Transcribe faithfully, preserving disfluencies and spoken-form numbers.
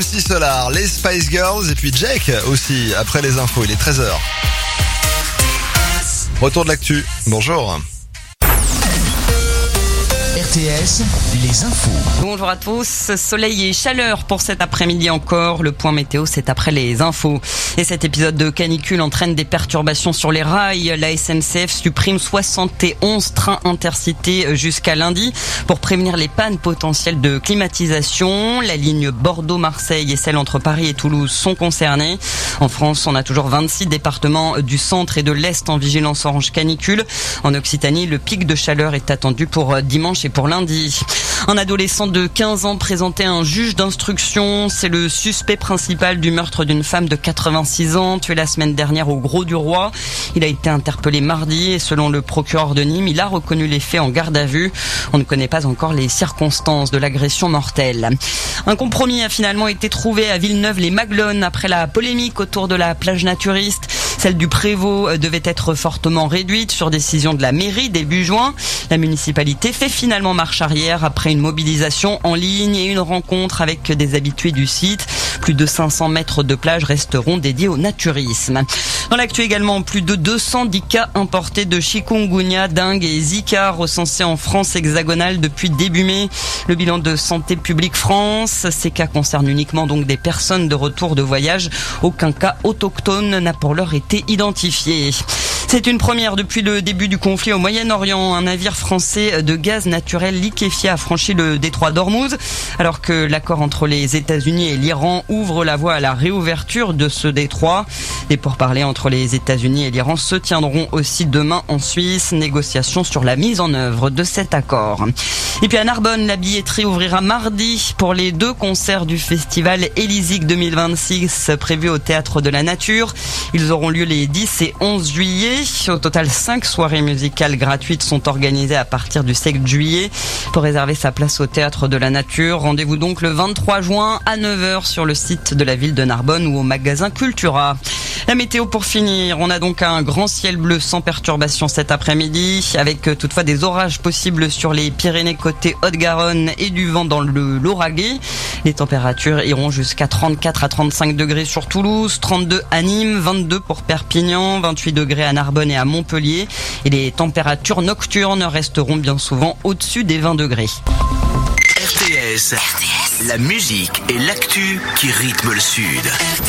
Lucie Solar, les Spice Girls et puis Jake aussi, après les infos, il est treize heures. Retour de l'actu, bonjour. R T S, les infos. Bonjour à tous, soleil et chaleur pour cet après-midi encore. Le point météo, c'est après les infos. Et cet épisode de canicule entraîne des perturbations sur les rails. La S N C F supprime soixante et onze trains intercités jusqu'à lundi pour prévenir les pannes potentielles de climatisation. La ligne Bordeaux-Marseille et celle entre Paris et Toulouse sont concernées. En France, on a toujours vingt-six départements du centre et de l'est en vigilance orange canicule. En Occitanie, le pic de chaleur est attendu pour dimanche et pour lundi. Un adolescent de quinze ans présenté à un juge d'instruction. C'est le suspect principal du meurtre d'une femme de quatre-vingt-six ans tuée la semaine dernière au Grau-du-Roi. Il a été interpellé mardi et selon le procureur de Nîmes, il a reconnu les faits en garde à vue. On ne connaît pas encore les circonstances de l'agression mortelle. Un compromis a finalement été trouvé à Villeneuve-les-Maglones après la polémique autour de la plage naturiste. Celle du Prévost devait être fortement réduite sur décision de la mairie début juin. La municipalité fait finalement marche arrière après une mobilisation en ligne et une rencontre avec des habitués du site. Plus de cinq cents mètres de plage resteront dédiés au naturisme. Dans l'actu également, plus de deux cent dix cas importés de chikungunya, dengue et Zika recensés en France hexagonale depuis début mai. Le bilan de Santé publique France, ces cas concernent uniquement donc des personnes de retour de voyage. Aucun cas autochtone n'a pour l'heure été identifié. C'est une première depuis le début du conflit au Moyen-Orient. Un navire français de gaz naturel liquéfié a franchi le détroit d'Ormuz, alors que l'accord entre les États-Unis et l'Iran ouvre la voie à la réouverture de ce détroit. Les pourparlers entre les États-Unis et l'Iran se tiendront aussi demain en Suisse. Négociations sur la mise en œuvre de cet accord. Et puis à Narbonne, la billetterie ouvrira mardi pour les deux concerts du festival Élysik deux mille vingt-six prévus au Théâtre de la Nature. Ils auront lieu les dix et onze juillet. Au total, cinq soirées musicales gratuites sont organisées à partir du sept juillet. Pour réserver sa place au Théâtre de la Nature, rendez-vous donc le vingt-trois juin à neuf heures sur le site de la ville de Narbonne ou au magasin Cultura. La météo pour finir, on a donc un grand ciel bleu sans perturbation cet après-midi, avec toutefois des orages possibles sur les Pyrénées côté Haute-Garonne et du vent dans le Lauragais. Les températures iront jusqu'à trente-quatre à trente-cinq degrés sur Toulouse, trente-deux à Nîmes, vingt-deux pour Perpignan, vingt-huit degrés à Narbonne et à Montpellier. Et les températures nocturnes resteront bien souvent au-dessus des vingt degrés. R T S, R T S, la musique et l'actu qui rythment le Sud. R T S.